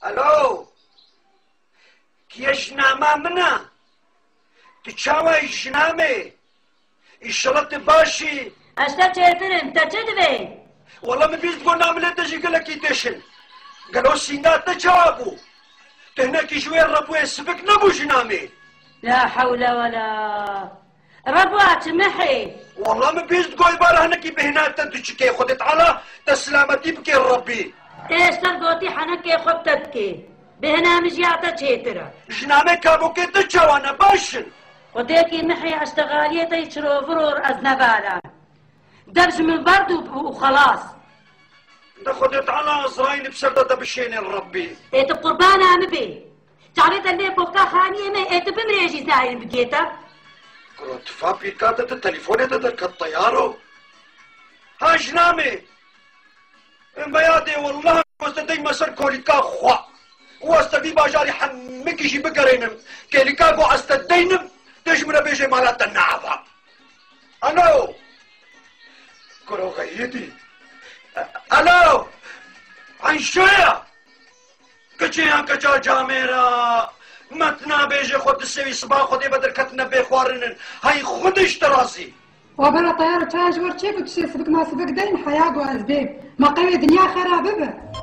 الو كيشنامه منا تشاوي جنامي الشرط باشي اشتا چهترم تا چه دوی؟ والله من بيست قلنا عملت تجي قلك يدشن قالوا سينات تجابو تهناك شوية الربوية سبك نبو جنامي لا حول ولا ربوات محي والله من بيست قوي بارا هناكي بهنات تدشكي خدت على تسلامتي بكي الربي ايش تلقوتي حنكي خبتتكي بهنا مجياتا چهترا جنامي كابو كي تجاوانا باشن وديكي محي اشتغاليتا يشرو فرور ازنبالا دبج من برد وخلاص ده خدت على ازرايل بسردة بشين الربي ايت قربانا مبي تعريت اللي بوكا خانية ما ايت بمريجي زاين بقيتا قلت فابي كاتت التليفون تدرك الطيارو ها جنامي بيادي والله واستدي مسر كوليكا خوا واستدي باجاري حمكي شي بقرينم كوليكا قو استدينم تجمنا بيجي مالات النعفة الو كرو غيدي الو عن شوية كچيان كچا جاميرا متنا بيجي خود السوي صباح خودي بدر كتنا بيخوارنن هاي خودش تراسي وبلا طيارة تاج ورشيك وتشي سبك ما سبك دين حياة وأسباب ما قوي دنيا خرابة